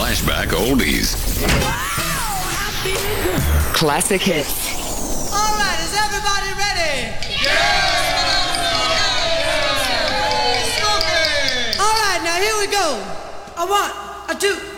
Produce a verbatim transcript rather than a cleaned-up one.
Flashback Oldies. Classic hits. All right, is everybody ready? All right, now here we go. A one, a two.